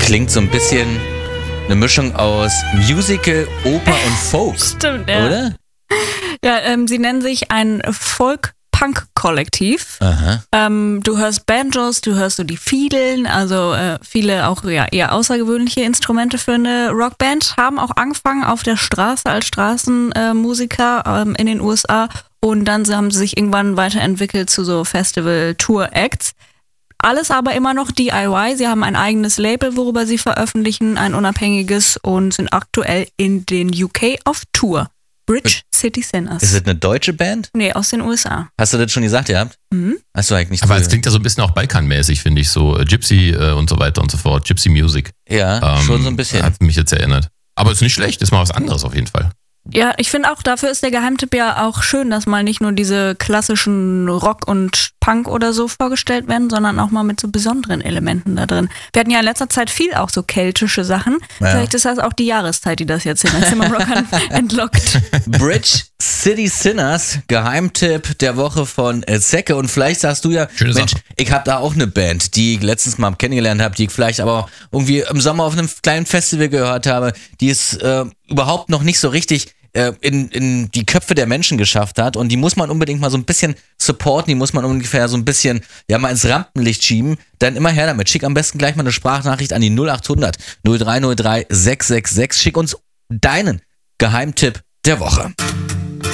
klingt so ein bisschen eine Mischung aus Musical, Oper und Folk. Stimmt, ja. Oder? Ja, sie nennen sich ein Folk-Punk-Kollektiv. Aha. Du hörst Banjos, du hörst so die Fiedeln, also viele auch eher außergewöhnliche Instrumente für eine Rockband, haben auch angefangen auf der Straße als Straßenmusiker in den USA und dann haben sie sich irgendwann weiterentwickelt zu so Festival-Tour-Acts. Alles aber immer noch DIY. Sie haben ein eigenes Label, worüber sie veröffentlichen, ein unabhängiges und sind aktuell in den UK auf Tour. Bridge City Sinners. Ist es eine deutsche Band? Nee, aus den USA. Hast du das schon gesagt, ihr habt? Hast du eigentlich nicht Aber es klingt ja so ein bisschen auch Balkanmäßig, finde ich, so Gypsy und so weiter und so fort. Gypsy Music. Ja, schon so ein bisschen. Hat mich jetzt erinnert. Aber ist nicht schlecht, ist mal was anderes auf jeden Fall. Ja, ich finde auch, dafür ist der Geheimtipp ja auch schön, dass mal nicht nur diese klassischen Rock und Punk oder so vorgestellt werden, sondern auch mal mit so besonderen Elementen da drin. Wir hatten ja in letzter Zeit viel auch so keltische Sachen. Ja. Vielleicht ist das auch die Jahreszeit, die das jetzt in Maximum Rockern entlockt. Bridge City Sinners, Geheimtipp der Woche von Zecke. Und vielleicht sagst du ja, Schöne Mensch, Sache. ich habe da auch eine Band, die ich letztens mal kennengelernt habe, die ich vielleicht aber irgendwie im Sommer auf einem kleinen Festival gehört habe, die es überhaupt noch nicht so richtig in die Köpfe der Menschen geschafft hat, und die muss man unbedingt mal so ein bisschen supporten, die muss man ungefähr so ein bisschen mal ins Rampenlicht schieben, dann immer her damit. Schick am besten gleich mal eine Sprachnachricht an die 0800 0303 666. Schick uns deinen Geheimtipp der Woche.